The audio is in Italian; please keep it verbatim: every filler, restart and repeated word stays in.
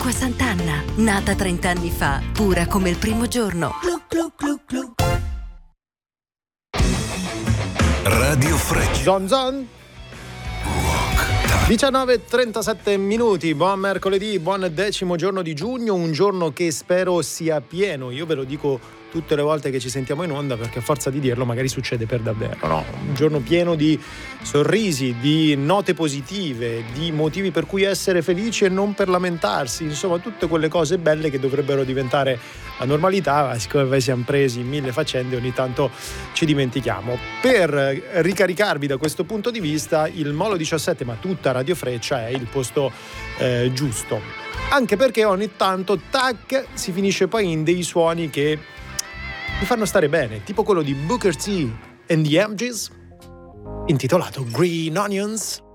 Acqua Sant'Anna, nata trent'anni fa, pura come il primo giorno. Glu, glu, glu, glu. Radio Freccia. Zon zon. diciannove e trentasette minuti, buon mercoledì, buon decimo giorno di giugno, un giorno che spero sia pieno, io ve lo dico tutte le volte che ci sentiamo in onda perché a forza di dirlo magari succede per davvero, no? Un giorno pieno di sorrisi, di note positive, di motivi per cui essere felici e non per lamentarsi, insomma tutte quelle cose belle che dovrebbero diventare la normalità, ma siccome poi siamo presi in mille faccende ogni tanto ci dimentichiamo. Per ricaricarvi da questo punto di vista il Molo diciassette, ma tutta Radio Freccia è il posto eh, giusto, anche perché ogni tanto tac si finisce poi in dei suoni che mi fanno stare bene, tipo quello di Booker T and the M Gs intitolato Green Onions.